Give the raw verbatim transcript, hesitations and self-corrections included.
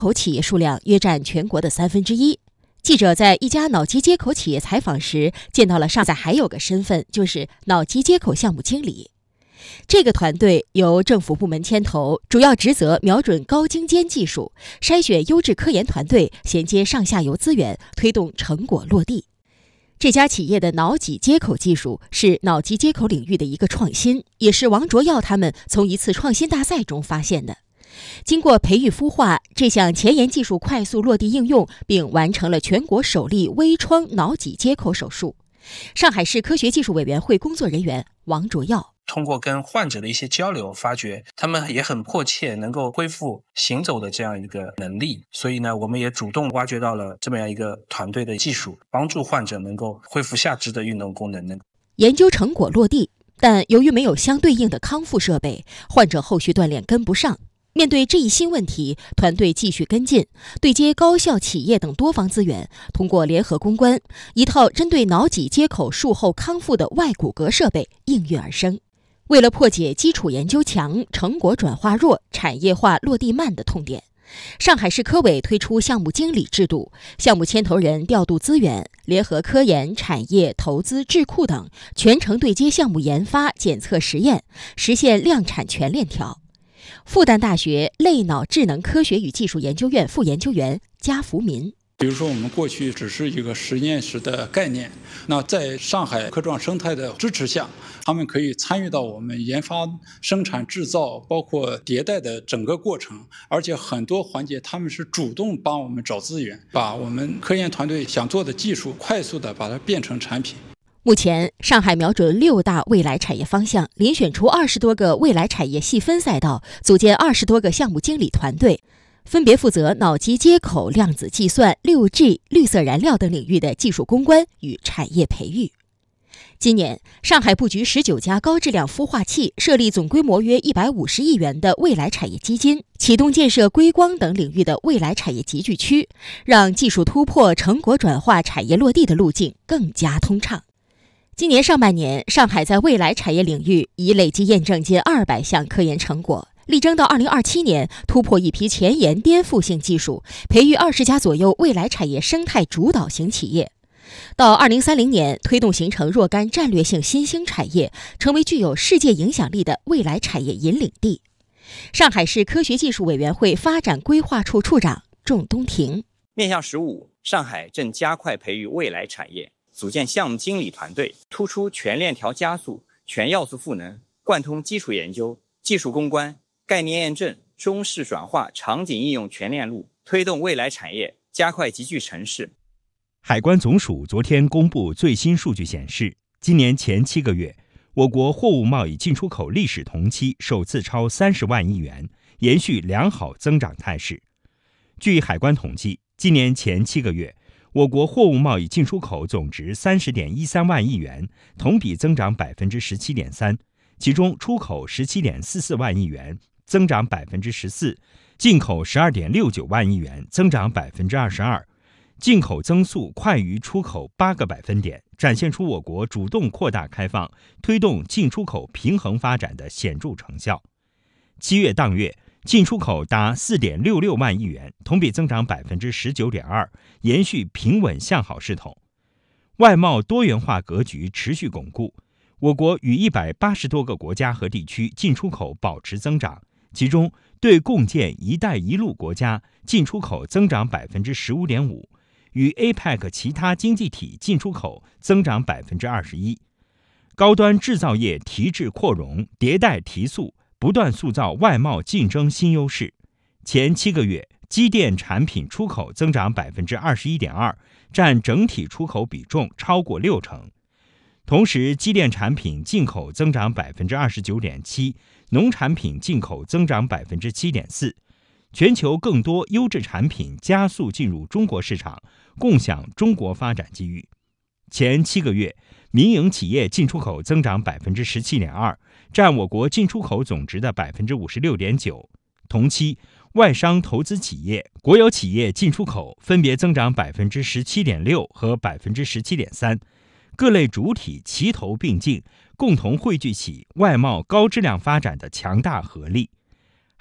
口企业数量约占全国的三分之一。记者在一家脑机接口企业采访时，见到了上海还有个身份，就是脑机接口项目经理。这个团队由政府部门牵头，主要职责瞄准高精尖技术，筛选优质科研团队，衔接上下游资源，推动成果落地。这家企业的脑脊接口技术是脑机接口领域的一个创新，也是王卓耀他们从一次创新大赛中发现的。经过培育孵化，这项前沿技术快速落地应用，并完成了全国首例微创脑脊接口手术。上海市科学技术委员会工作人员王卓耀通过跟患者的一些交流，发觉他们也很迫切能够恢复行走的这样一个能力，所以呢，我们也主动挖掘到了这么样一个团队的技术，帮助患者能够恢复下肢的运动功能。 研究成果落地，但由于没有相对应的康复设备，患者后续锻炼跟不上。面对这一新问题，团队继续跟进，对接高校、企业等多方资源，通过联合攻关，一套针对脑脊接口术后康复的外骨骼设备应运而生。为了破解基础研究强、成果转化弱、产业化落地慢的痛点，上海市科委推出项目经理制度，项目牵头人调度资源，联合科研、产业、投资、智库等，全程对接项目研发、检测、实验，实现量产全链条。复旦大学类脑智能科学与技术研究院副研究员加福民， 比如说我们过去只是一个实验室的概念，那在上海科创生态的支持下，他们可以参与到我们研发、生产、制造包括迭代的整个过程，而且很多环节他们是主动帮我们找资源，把我们科研团队想做的技术快速的把它变成产品。 目前，上海瞄准六大未来产业方向，遴选出二十多个未来产业细分赛道，组建二十多个项目经理团队，分别负责脑机接口、量子计算、六 G、绿色燃料等领域的技术攻关与产业培育。今年，上海布局十九家高质量孵化器，设立总规模约一百五十亿元的未来产业基金，启动建设硅光等领域的未来产业集聚区，让技术突破、成果转化、产业落地的路径更加通畅。今年上半年，上海在未来产业领域已累计验证近二百项科研成果，力争到二零二七年突破一批前沿颠覆性技术，培育二十家左右未来产业生态主导型企业。到二零三零年，推动形成若干战略性新兴产业，成为具有世界影响力的未来产业引领地。上海市科学技术委员会发展规划处处长仲东庭， 面向十五，上海正加快培育未来产业，组建项目经理团队，突出全链条加速、全要素赋能，贯通基础研究、技术攻关、概念验证、中式转化、场景应用全链路，推动未来产业加快集聚城市。 海关总署昨天公布最新数据显示，今年前七个月，我国货物贸易进出口历史同期首次超三十万亿元，延续良好增长态势。据海关统计，今年前七个月，我国货物贸易进出口总值三十点一三万亿元，同比增长百分之十七点三，其中出口十七点四四万亿元，增长百分之十四，进口十二点六九万亿元，增长百分之二十二。进口增速快于出口八个百分点，展现出我国主动扩大开放、推动进出口平衡发展的显著成效。七月当月，进出口达四点六六万亿元，同比增长百分之十九点二，延续平稳向好势头。外贸多元化格局持续巩固，我国与一百八十多个国家和地区进出口保持增长，其中对共建“一带一路”国家进出口增长百分之十五点五。与 A P E C 其他经济体进出口增长百分之二十一，高端制造业提质扩容、迭代提速，不断塑造外贸竞争新优势。前七个月，机电产品出口增长百分之二十一点二，占整体出口比重超过六成。同时，机电产品进口增长百分之二十九点七，农产品进口增长百分之七点四。全球更多优质产品加速进入中国市场，共享中国发展机遇。前七个月，民营企业进出口增长百分之十七点二，占我国进出口总值的百分之五十六点九。同期，外商投资企业、国有企业进出口分别增长百分之十七点六和百分之十七点三，各类主体齐头并进，共同汇聚起外贸高质量发展的强大合力。